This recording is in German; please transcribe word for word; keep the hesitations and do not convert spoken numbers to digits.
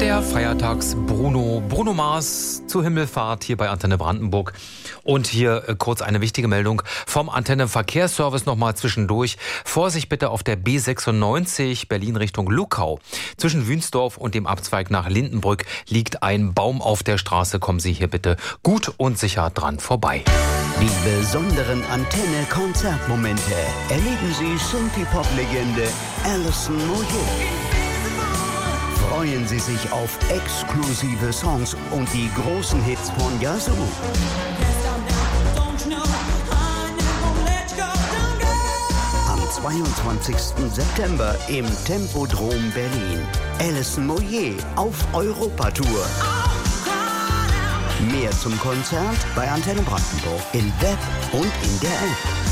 Der Feiertags-Bruno, Bruno Mars zur Himmelfahrt hier bei Antenne Brandenburg. Und hier äh, kurz eine wichtige Meldung vom Antennenverkehrsservice nochmal zwischendurch. Vorsicht bitte auf der B sechsundneunzig Berlin Richtung Luckau. Zwischen Wünsdorf und dem Abzweig nach Lindenbrück liegt ein Baum auf der Straße. Kommen Sie hier bitte gut und sicher dran vorbei. Die besonderen Antenne-Konzertmomente erleben Sie Synthie-Pop-Legende Alison Moyet. Freuen Sie sich auf exklusive Songs und die großen Hits von Yazoo. Am zweiundzwanzigsten September im Tempodrom Berlin. Alison Moyet auf Europatour. Mehr zum Konzert bei Antenne Brandenburg im Web und in der App.